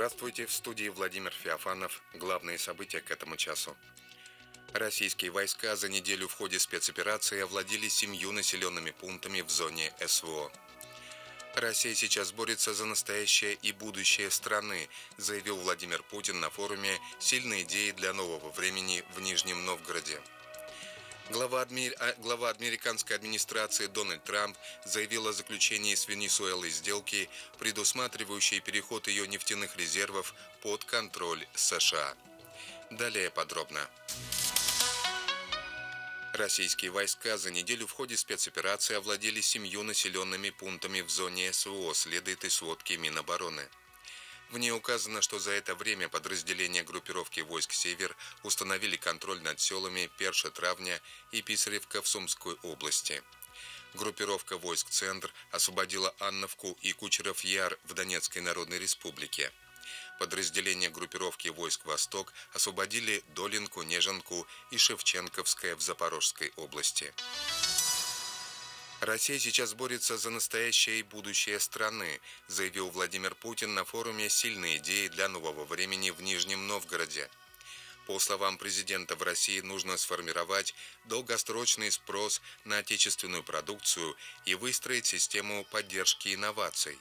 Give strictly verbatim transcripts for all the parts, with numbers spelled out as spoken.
Здравствуйте, в студии Владимир Феофанов. Главные события к этому часу. Российские войска за неделю в ходе спецоперации овладели семью населенными пунктами в зоне СВО. Россия сейчас борется за настоящее и будущее страны, заявил Владимир Путин на форуме «Сильные идеи для нового времени» в Нижнем Новгороде. Глава, адми... Глава американской администрации Дональд Трамп заявил о заключении с Венесуэлой сделки, предусматривающей переход ее нефтяных резервов под контроль США. Далее подробно. Российские войска за неделю в ходе спецоперации овладели семью населенными пунктами в зоне СВО, следует из сводки Минобороны. В ней указано, что за это время подразделения группировки войск «Север» установили контроль над селами Перша-Травня и Писаревка в Сумской области. Группировка войск «Центр» освободила Анновку и Кучеров-Яр в Донецкой Народной Республике. Подразделения группировки войск «Восток» освободили Долинку, Неженку и Шевченковское в Запорожской области. Россия сейчас борется за настоящее и будущее страны, заявил Владимир Путин на форуме «Сильные идеи для нового времени» в Нижнем Новгороде. По словам президента, в России нужно сформировать долгосрочный спрос на отечественную продукцию и выстроить систему поддержки инноваций.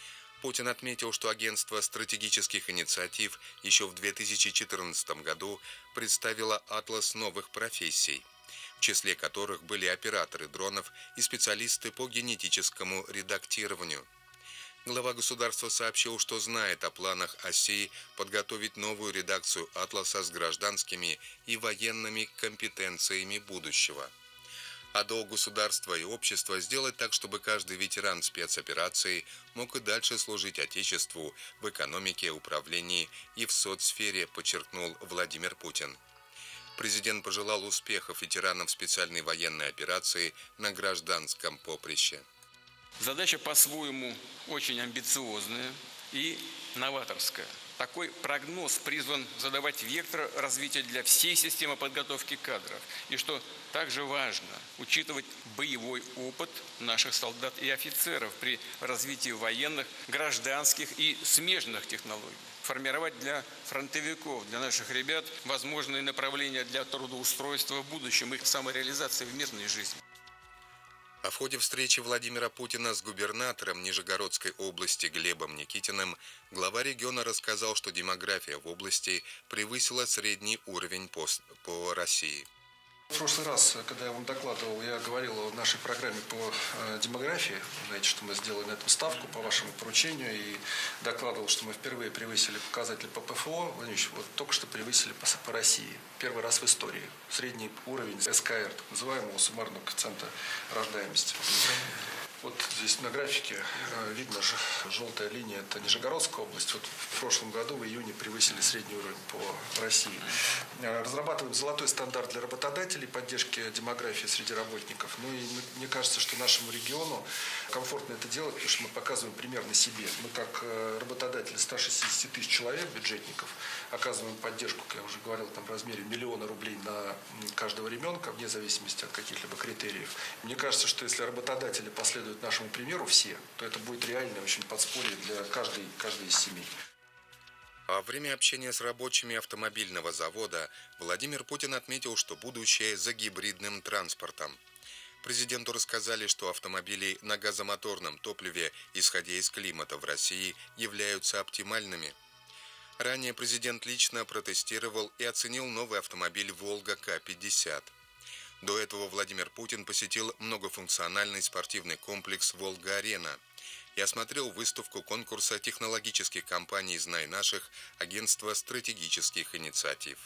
Путин отметил, что агентство стратегических инициатив еще в две тысячи четырнадцатом году представило атлас новых профессий, в числе которых были операторы дронов и специалисты по генетическому редактированию. Глава государства сообщил, что знает о планах России подготовить новую редакцию «Атласа» с гражданскими и военными компетенциями будущего. А долг государства и общества сделать так, чтобы каждый ветеран спецоперации мог и дальше служить Отечеству в экономике, управлении и в соцсфере, подчеркнул Владимир Путин. Президент пожелал успехов ветеранам специальной военной операции на гражданском поприще. Задача по-своему очень амбициозная и новаторская. Такой прогноз призван задавать вектор развития для всей системы подготовки кадров. И что также важно, учитывать боевой опыт наших солдат и офицеров при развитии военных, гражданских и смежных технологий. Формировать для фронтовиков, для наших ребят возможные направления для трудоустройства в будущем, их самореализации в мирной жизни. А в ходе встречи Владимира Путина с губернатором Нижегородской области Глебом Никитиным глава региона рассказал, что демография в области превысила средний уровень по, по России. В прошлый раз, когда я вам докладывал, я говорил о нашей программе по э, демографии. Знаете, что мы сделали на этом ставку по вашему поручению и докладывал, что мы впервые превысили показатели по ПФО. Владимирович, вот только что превысили по, по России. Первый раз в истории. Средний уровень СКР, так называемого суммарного коэффициента рождаемости. Вот здесь на графике видно, желтая линия – это Нижегородская область. Вот в прошлом году в июне превысили средний уровень по России. Разрабатываем золотой стандарт для работодателей поддержки демографии среди работников. Ну и мне кажется, что нашему региону комфортно это делать, потому что мы показываем пример на себе. Мы как работодатели ста шестидесяти тысяч человек, бюджетников, оказываем поддержку, как я уже говорил, там, в размере миллиона рублей на каждого ребенка, вне зависимости от каких-либо критериев. Мне кажется, что если работодатели последуют нашему примеру все, то это будет реально очень подспорье для каждой, каждой из семей. Во время общения с рабочими автомобильного завода Владимир Путин отметил, что будущее за гибридным транспортом. Президенту рассказали, что автомобили на газомоторном топливе, исходя из климата в России, являются оптимальными. Ранее президент лично протестировал и оценил новый автомобиль «Волга К пятьдесят». До этого Владимир Путин посетил многофункциональный спортивный комплекс «Волга-Арена» и осмотрел выставку конкурса технологических компаний «Знай наших» агентства стратегических инициатив.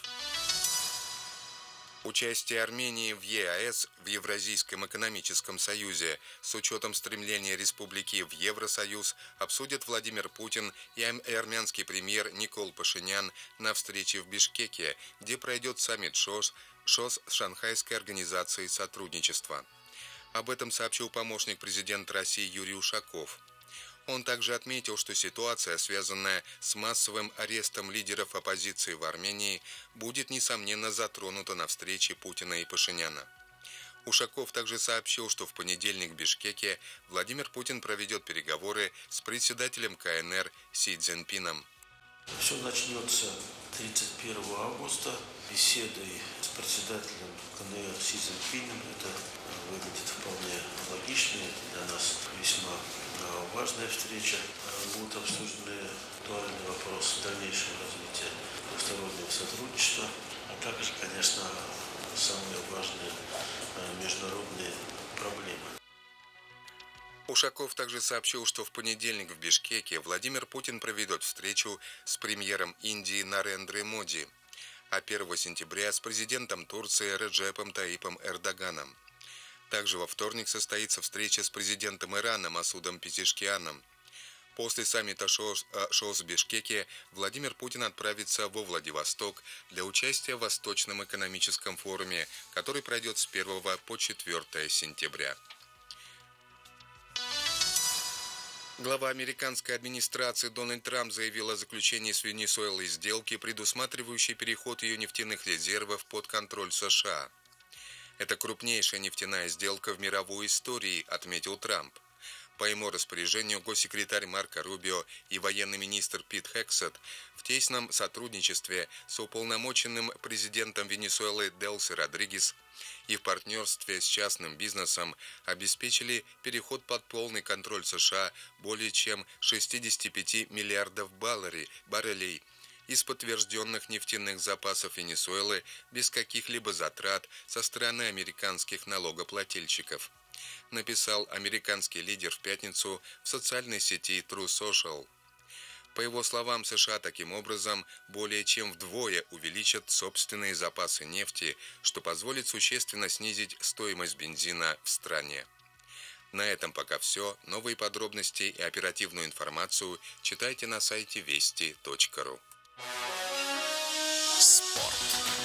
Участие Армении в ЕАЭС, в Евразийском экономическом союзе, с учетом стремления республики в Евросоюз, обсудят Владимир Путин и армянский премьер Никол Пашинян на встрече в Бишкеке, где пройдет саммит ШОС, ШОС с Шанхайской организацией сотрудничества. Об этом сообщил помощник президента России Юрий Ушаков. Он также отметил, что ситуация, связанная с массовым арестом лидеров оппозиции в Армении, будет, несомненно, затронута на встрече Путина и Пашиняна. Ушаков также сообщил, что в понедельник в Бишкеке Владимир Путин проведет переговоры с председателем КНР Си Цзиньпином. Все начнется тридцать первого августа беседой с председателем КНР Си Цзиньпинем. Это выглядит вполне логично, для нас весьма важная встреча. Будут обсуждены актуальные вопросы дальнейшего развития двустороннего сотрудничества, а также, конечно, самые важные международные проблемы. Ушаков также сообщил, что в понедельник в Бишкеке Владимир Путин проведет встречу с премьером Индии Нарендрой Моди, а первого сентября с президентом Турции Реджепом Таипом Эрдоганом. Также во вторник состоится встреча с президентом Ирана Масудом Пезешкианом. После саммита ШОС, ШОС в Бишкеке Владимир Путин отправится во Владивосток для участия в Восточном экономическом форуме, который пройдет с первого по четвёртое сентября. Глава американской администрации Дональд Трамп заявил о заключении с Венесуэлой сделки, предусматривающей переход ее нефтяных резервов под контроль США. Это крупнейшая нефтяная сделка в мировой истории, отметил Трамп. По его распоряжению госсекретарь Марко Рубио и военный министр Пит Хексет в тесном сотрудничестве с уполномоченным президентом Венесуэлы Делси Родригес и в партнерстве с частным бизнесом обеспечили переход под полный контроль США более чем шестидесяти пяти миллиардов баррелей из подтвержденных нефтяных запасов Венесуэлы без каких-либо затрат со стороны американских налогоплательщиков, написал американский лидер в пятницу в социальной сети True Social. По его словам, США таким образом более чем вдвое увеличат собственные запасы нефти, что позволит существенно снизить стоимость бензина в стране. На этом пока все. Новые подробности и оперативную информацию читайте на сайте вести точка ру. Спорт.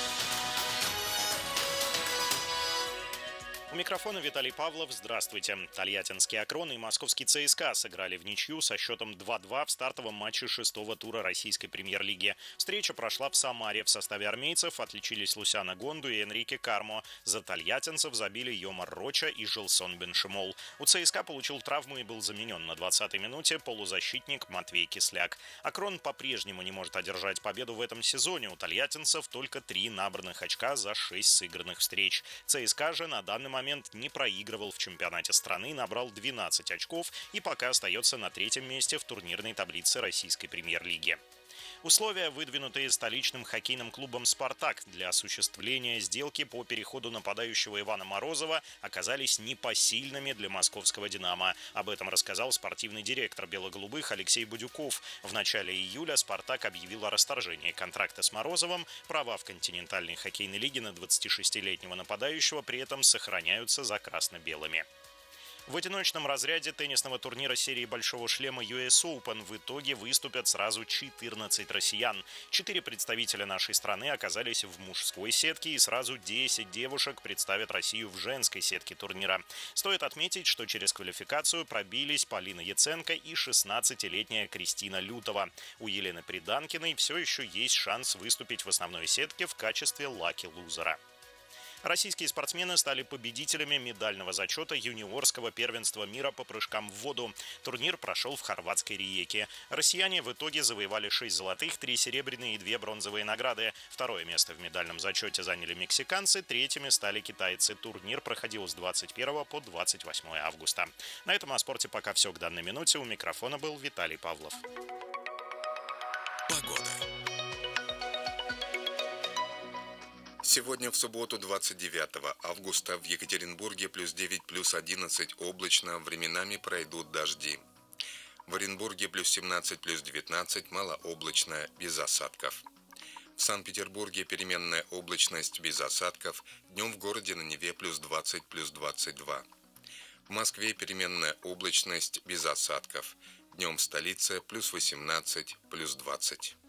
У микрофона Виталий Павлов. Здравствуйте. Тольяттинский «Акрон» и московский ЦСКА сыграли в ничью со счетом два-два в стартовом матче шестого тура российской премьер-лиги. Встреча прошла в Самаре. В составе армейцев отличились Лусяна Гонду и Энрике Кармо. За тольяттинцев забили Йомар Роча и Жилсон Беншимол. У ЦСКА получил травму и был заменен на двадцатой минуте полузащитник Матвей Кисляк. «Акрон» по-прежнему не может одержать победу в этом сезоне. У тольяттинцев только три набранных очка за шесть сыгранных встреч. ЦСКА же на данный момент момент не проигрывал в чемпионате страны, набрал двенадцать очков и пока остается на третьем месте в турнирной таблице российской премьер-лиги. Условия, выдвинутые столичным хоккейным клубом «Спартак» для осуществления сделки по переходу нападающего Ивана Морозова, оказались непосильными для московского «Динамо». Об этом рассказал спортивный директор бело-голубых Алексей Будюков. В начале июля «Спартак» объявил о расторжении контракта с Морозовым. Права в континентальной хоккейной лиге на двадцатишестилетнего нападающего при этом сохраняются за красно-белыми. В одиночном разряде теннисного турнира серии «Большого шлема» ю эс Open в итоге выступят сразу четырнадцать россиян. Четыре представителя нашей страны оказались в мужской сетке, и сразу десять девушек представят Россию в женской сетке турнира. Стоит отметить, что через квалификацию пробились Полина Яценко и шестнадцатилетняя Кристина Лютова. У Елены Приданкиной все еще есть шанс выступить в основной сетке в качестве лаки-лузера. Российские спортсмены стали победителями медального зачета юниорского первенства мира по прыжкам в воду. Турнир прошел в хорватской Риеке. Россияне в итоге завоевали шесть золотых, три серебряные и две бронзовые награды. Второе место в медальном зачете заняли мексиканцы, третьими стали китайцы. Турнир проходил с двадцать первого по двадцать восьмое августа. На этом о спорте пока все к данной минуте. У микрофона был Виталий Павлов. Погода. Сегодня в субботу, двадцать девятого августа, в Екатеринбурге плюс девять, плюс одиннадцать, облачно, временами пройдут дожди. В Оренбурге плюс семнадцать, плюс девятнадцать, малооблачно, без осадков. В Санкт-Петербурге переменная облачность, без осадков, днем в городе на Неве плюс двадцать, плюс двадцать два. В Москве переменная облачность, без осадков, днем в столице плюс восемнадцать, плюс двадцать.